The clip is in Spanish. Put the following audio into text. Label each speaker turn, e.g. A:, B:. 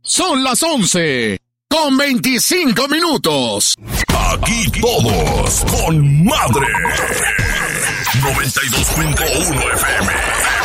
A: Son las 11:25.
B: Aquí todos con madre. 92.1 FM.